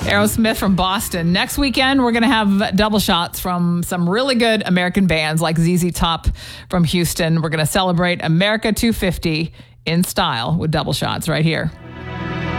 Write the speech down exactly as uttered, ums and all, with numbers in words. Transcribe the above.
Aerosmith from Boston. Next weekend, we're going to have double shots from some really good American bands like Z Z Top from Houston. We're going to celebrate America two fifty in style with double shots right here.